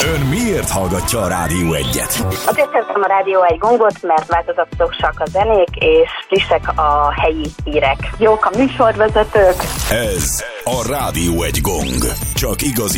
Ön miért hallgatja a Rádió 1-et? Azért szeretem a Rádió 1 gongot, mert változatosak a zenék, és frissek a helyi hírek. Jók a műsorvezetők. Ez a Rádió 1 gong. Csak igazi